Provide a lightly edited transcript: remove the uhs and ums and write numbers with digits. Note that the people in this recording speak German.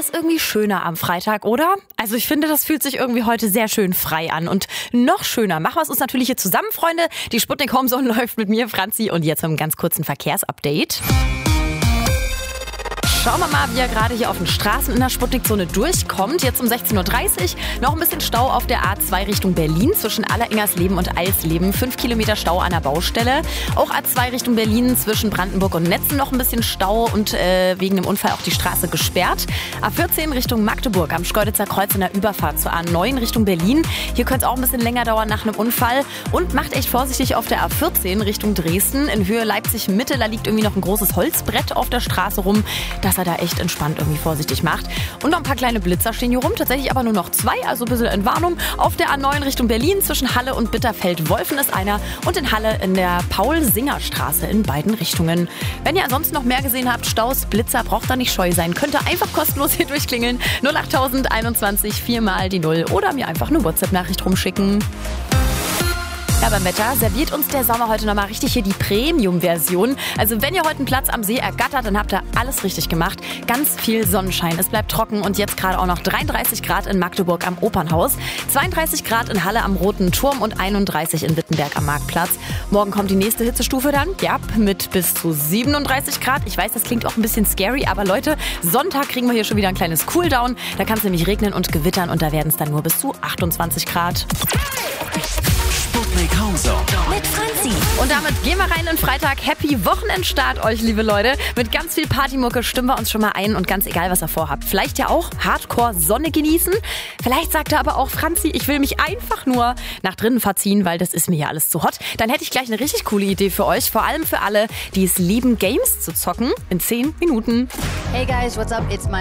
alles irgendwie schöner am Freitag, oder? Also ich finde, das fühlt sich irgendwie heute sehr schön frei an. Und noch schöner machen wir es uns natürlich hier zusammen, Freunde. Die Sputnik Homezone läuft mit mir, Franzi, und jetzt mit einem ganz kurzen Verkehrsupdate. Schauen wir mal, wie er gerade hier auf den Straßen in der Sputnikzone durchkommt. Jetzt um 16:30 Uhr noch ein bisschen Stau auf der A2 Richtung Berlin zwischen Alleringersleben und Eisleben. 5 Kilometer Stau an der Baustelle. Auch A2 Richtung Berlin zwischen Brandenburg und Netzen noch ein bisschen Stau und wegen dem Unfall auch die Straße gesperrt. A14 Richtung Magdeburg am Schkeuditzer Kreuz in der Überfahrt zur A9 Richtung Berlin. Hier könnte es auch ein bisschen länger dauern nach einem Unfall. Und macht echt vorsichtig auf der A14 Richtung Dresden. In Höhe Leipzig-Mitte, da liegt irgendwie noch ein großes Holzbrett auf der Straße rum, dass er da echt entspannt irgendwie vorsichtig macht. Und noch ein paar kleine Blitzer stehen hier rum, tatsächlich aber nur noch 2, also ein bisschen Entwarnung. Auf der A9 Richtung Berlin zwischen Halle und Bitterfeld-Wolfen ist einer und in Halle in der Paul-Singer-Straße in beiden Richtungen. Wenn ihr ansonsten noch mehr gesehen habt, Staus, Blitzer, braucht da nicht scheu sein. Könnt ihr einfach kostenlos hier durchklingeln. 08021 4 mal die 0 oder mir einfach eine WhatsApp-Nachricht rumschicken. Ja, beim Wetter serviert uns der Sommer heute nochmal richtig hier die Premium-Version. Also wenn ihr heute einen Platz am See ergattert, dann habt ihr alles richtig gemacht. Ganz viel Sonnenschein, es bleibt trocken und jetzt gerade auch noch 33 Grad in Magdeburg am Opernhaus, 32 Grad in Halle am Roten Turm und 31 in Wittenberg am Marktplatz. Morgen kommt die nächste Hitzestufe dann, ja, mit bis zu 37 Grad. Ich weiß, das klingt auch ein bisschen scary, aber Leute, Sonntag kriegen wir hier schon wieder ein kleines Cooldown. Da kann es nämlich regnen und gewittern und da werden es dann nur bis zu 28 Grad. Sputnik Homezone Mit Franzi. Und damit gehen wir rein in Freitag. Happy Wochenendstart euch, liebe Leute. Mit ganz viel Partymucke stimmen wir uns schon mal ein und ganz egal, was ihr vorhabt. Vielleicht ja auch Hardcore-Sonne genießen. Vielleicht sagt ihr aber auch, Franzi, ich will mich einfach nur nach drinnen verziehen, weil das ist mir ja alles zu hot. Dann hätte ich gleich eine richtig coole Idee für euch. Vor allem für alle, die es lieben, Games zu zocken. In 10 Minuten. Hey guys, what's up? It's my